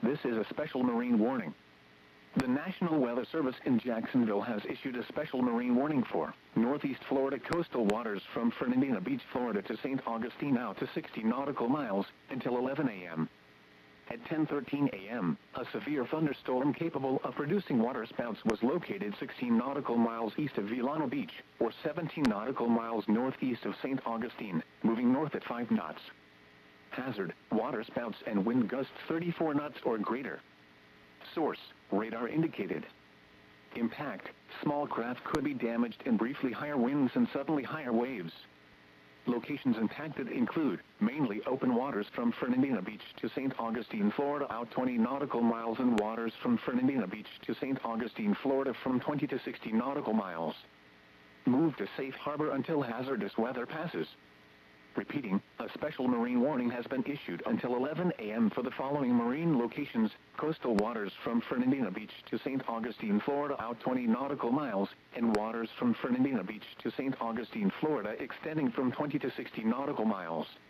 This is a special marine warning. The National Weather Service in Jacksonville has issued a special marine warning for Northeast Florida coastal waters from Fernandina Beach, Florida to St. Augustine out to 60 nautical miles until 11 a.m. At 10:13 a.m., a severe thunderstorm capable of producing waterspouts was located 16 nautical miles east of Villano Beach, or 17 nautical miles northeast of St. Augustine, moving north at 5 knots. Hazard, waterspouts and wind gusts 34 knots or greater. Source, radar indicated. Impact, small craft could be damaged in briefly higher winds and suddenly higher waves. Locations impacted include, mainly open waters from Fernandina Beach to St. Augustine, Florida out 20 nautical miles and waters from Fernandina Beach to St. Augustine, Florida from 20 to 60 nautical miles. Move to safe harbor until hazardous weather passes. Repeating, a special marine warning has been issued until 11 a.m. for the following marine locations: coastal waters from Fernandina Beach to St. Augustine, Florida out 20 nautical miles, and waters from Fernandina Beach to St. Augustine, Florida extending from 20 to 60 nautical miles.